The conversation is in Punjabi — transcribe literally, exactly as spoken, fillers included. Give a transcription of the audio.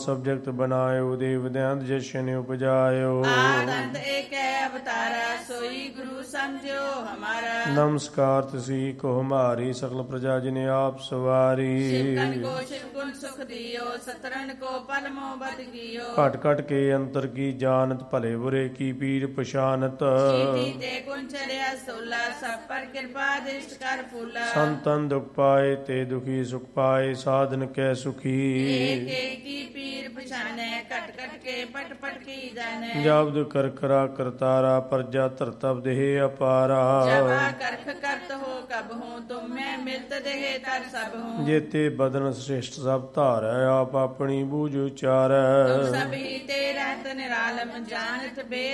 ਸਭ ਜਗਤ ਬਨਾਇਓ, ਦੇਵ ਦਇਆਂਤ ਜਸ਼ਨ ਉਪਜਾਇਓ। ਆਦ ਅੰਤ ਏਕੈ ਅਵਤਾਰਾ, ਸੋਈ ਗੁਰੂ ਸਮਝਿਓ ਹਮਾਰਾ। ਨਮਸਕਾਰ ਤੁਸੀਂ ਕੋ ਹਮਾਰੀ, ਸਕਲ ਪ੍ਰਜਾ ਜਿਨੇ ਆਪ ਸਵਾਰੀ। ਸ਼ਿਵਕਨ ਕੋ ਸ਼ਿਵ ਗੁਣ ਸੁਖ ਦਿਓ, ਸਤਰਨ ਕੋ ਪਲ ਮੋਹ ਬਦ ਕੀਓ। ਘਟ ਘਟ ਕੇ ਅੰਤਰ ਕੀ ਜਾਣਤ, ਭਲੇ ਬੁਰੇ ਕੀ ਪੀਰ ਪਛਾਨਤ। ਸੀਤੀ ਤੇ ਗੁਣ ਚੜਿਆ ਸੋਲਾ, ਸਭ ਪਰ ਕਿਰਪਾ ਦਿਸ਼ਟ ਕਰ ਫੂਲਾ। ਸੰਤਨ ਦੁਖ ਪਾਏ ਤੇ ਦੁਖੀ ਸੁਖ ਪਾਏ, ਸਾਧਨ ਕੈ ਸੁਖੀ। ਏਕ ਏਕ ਕੀ ਪੀਰ ਪਛਾਨੈ, ਘਟ ਘਟ ਕੇ ਪਟ ਪਟ ਕੀ ਜਾਣੈ। ਜਬਦ ਕਰ ਕਰਾ ਕਰਤਾਰਾ, ਪ੍ਰਜਾ ਧਰਤਬ ਦੇਹ ਅਪਾਰਾ। ਜਵਾ ਕਰਖ ਕਰਤ ਹੋ ਕਬ ਹੂੰ, ਤੁਮ ਮੈਂ ਮਿਲਤ ਦੇਹ ਤਰ ਸਭ ਹੂੰ। ਜੇਤੇ ਬਦਨ ਸ੍ਰਿਸ਼ਟ ਸਭ ਧਾਰੈ, ਆਪ ਆਪਣੀ ਬੂਝ ਉਚਾਰੈ। ਤੁਮ ਸਭ ਹੀ ਤੇ ਰਹਿਤ ਨਿਰਾਲਮ, ਜਾਣਤ ਬੇ